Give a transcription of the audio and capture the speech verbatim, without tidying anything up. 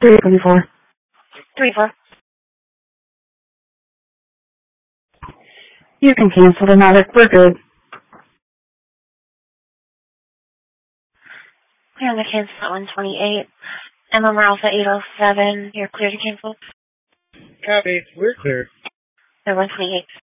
three twenty-four. three four. You can cancel the matter. We're good. We're on the cancel at one twenty-eight. M M R Alpha eight oh seven. You're clear to cancel. Copy. We're clear. At one twenty-eight.